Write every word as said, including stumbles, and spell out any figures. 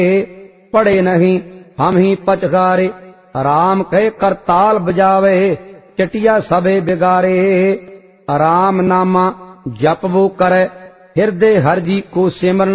पढ़े नहीं हम ही पचकारे। राम कहे करताल बजावे चटिया सबे बिगारे। राम नामा जप वो करे हृदय हर जी को सिमरन।